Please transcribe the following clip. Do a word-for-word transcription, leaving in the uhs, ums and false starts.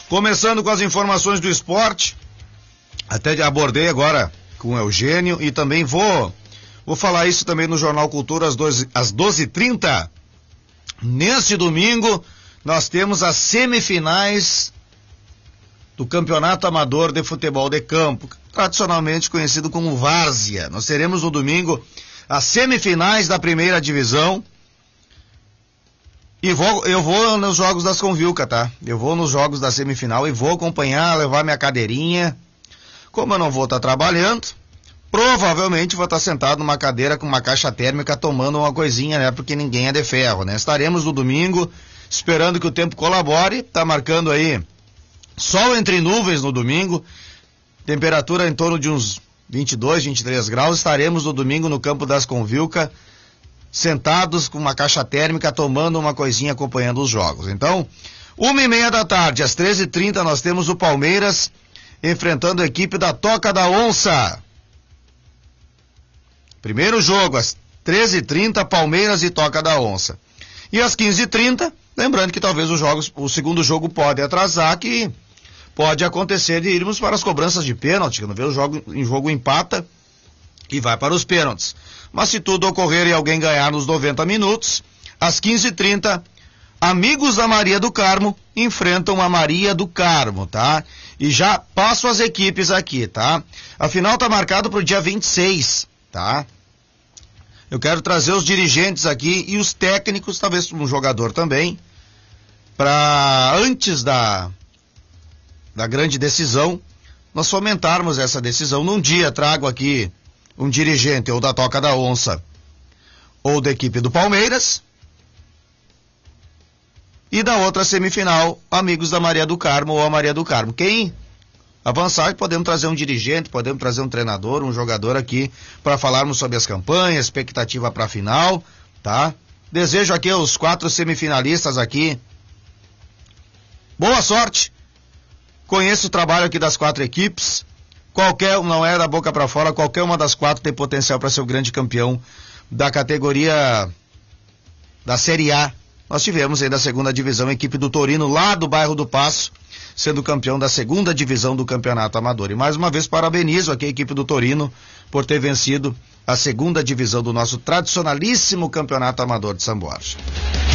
Começando com as informações do esporte, até abordei agora com o Eugênio e também vou, vou falar isso também no Jornal Cultura às doze, às doze e trinta. Neste domingo, nós temos as semifinais do Campeonato Amador de Futebol de Campo, tradicionalmente conhecido como Várzea. Nós teremos no domingo as semifinais da primeira divisão. E vou, eu vou nos jogos das Convilca, tá? Eu vou nos jogos da semifinal e vou acompanhar, levar minha cadeirinha. Como eu não vou estar trabalhando, provavelmente vou estar sentado numa cadeira com uma caixa térmica tomando uma coisinha, né? Porque ninguém é de ferro, né? Estaremos no domingo, esperando que o tempo colabore. Tá marcando aí sol entre nuvens no domingo, temperatura em torno de uns vinte e dois, vinte e três graus. Estaremos no domingo no campo das Convilca, sentados com uma caixa térmica, tomando uma coisinha, acompanhando os jogos. Então, uma e meia da tarde, às treze e trinta, nós temos o Palmeiras enfrentando a equipe da Toca da Onça. Primeiro jogo, às treze e trinta, Palmeiras e Toca da Onça. E às quinze e trinta, lembrando que talvez os jogos, o segundo jogo pode atrasar, que pode acontecer de irmos para as cobranças de pênalti, quando vê o jogo em jogo empata e vai para os pênaltis. Mas se tudo ocorrer e alguém ganhar nos noventa minutos, às quinze e trinta, amigos da Maria do Carmo enfrentam a Maria do Carmo, tá? E já passo as equipes aqui, tá? A final tá marcada para o dia vinte e seis, tá? Eu quero trazer os dirigentes aqui e os técnicos, talvez um jogador também, para antes da, da grande decisão, nós fomentarmos essa decisão. Num dia trago aqui um dirigente ou da Toca da Onça ou da equipe do Palmeiras, e da outra semifinal, amigos da Maria do Carmo ou a Maria do Carmo. Quem avançar, podemos trazer um dirigente, podemos trazer um treinador, um jogador aqui para falarmos sobre as campanhas, expectativa para a final, tá? Desejo aqui aos quatro semifinalistas aqui boa sorte. Conheço o trabalho aqui das quatro equipes. Qualquer, não é da boca para fora, qualquer uma das quatro tem potencial para ser o grande campeão da categoria da Série A. Nós tivemos aí da segunda divisão a equipe do Torino, lá do bairro do Paço, sendo campeão da segunda divisão do Campeonato Amador. E mais uma vez parabenizo aqui a equipe do Torino por ter vencido a segunda divisão do nosso tradicionalíssimo Campeonato Amador de São Borja.